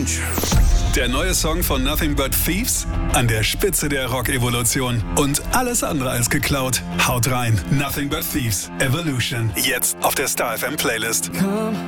Der neue Song von Nothing But Thieves? An der Spitze der Rock-Evolution. Und alles andere als geklaut. Haut rein. Nothing But Thieves. Evolution. Jetzt auf der Star FM Playlist. Come